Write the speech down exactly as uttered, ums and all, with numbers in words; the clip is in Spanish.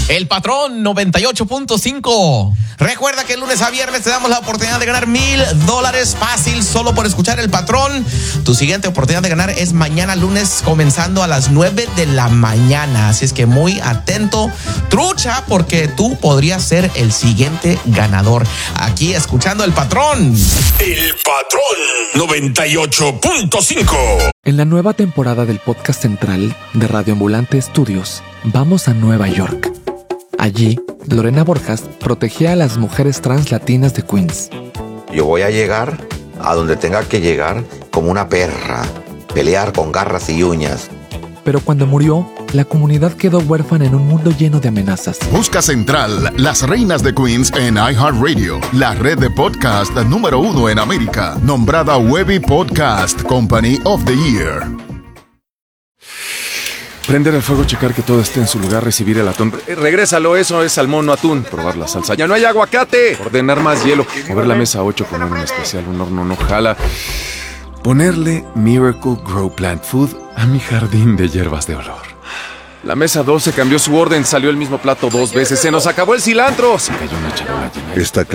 El Patrón noventa y ocho punto cinco. Recuerda que el lunes a viernes te damos la oportunidad de ganar mil dólares fácil solo por escuchar El Patrón. Tu siguiente oportunidad de ganar es mañana lunes comenzando a las nueve de la mañana. Así es que muy atento, trucha, porque tú podrías ser el siguiente ganador. Aquí escuchando El Patrón. El Patrón noventa y ocho punto cinco. En la nueva temporada del podcast central de Radio Ambulante Estudios, vamos a Nueva York. Allí, Lorena Borjas protegía a las mujeres trans latinas de Queens. Yo voy a llegar a donde tenga que llegar como una perra, pelear con garras y uñas. Pero cuando murió, la comunidad quedó huérfana en un mundo lleno de amenazas. Busca Central, las reinas de Queens en iHeartRadio, la red de podcast número uno en América, nombrada Webby Podcast Company of the Year. Prender el fuego, checar que todo esté en su lugar, recibir el atún. Eh, regrésalo, eso es salmón, no atún. Probar la salsa. ¡Ya no hay aguacate! Ordenar más hielo. Mover la mesa ocho con un especial, un horno no jala. Ponerle Miracle Grow Plant Food a mi jardín de hierbas de olor. La mesa doce cambió su orden, salió el mismo plato dos veces. ¡Se nos acabó el cilantro! Se cayó una charola llena. Está